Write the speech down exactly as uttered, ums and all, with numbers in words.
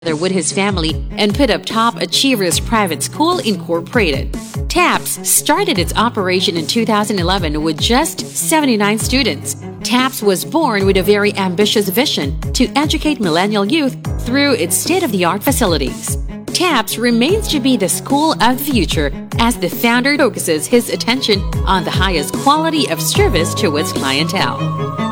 with his family and put up Top Achievers Private School Incorporated. TAPS started its operation in two thousand eleven with just seventy-nine students. TAPS was born with a very ambitious vision to educate millennial youth through its state-of-the-art facilities. TAPS remains to be the school of the future as the founder focuses his attention on the highest quality of service to its clientele.